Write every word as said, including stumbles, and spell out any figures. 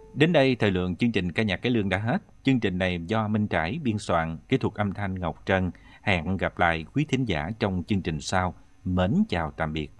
Đến đây thời lượng chương trình ca nhạc cải lương đã hết. Chương trình này do Minh Trải biên soạn, kỹ thuật âm thanh Ngọc Trân. Hẹn gặp lại quý thính giả trong chương trình sau. Mến chào tạm biệt.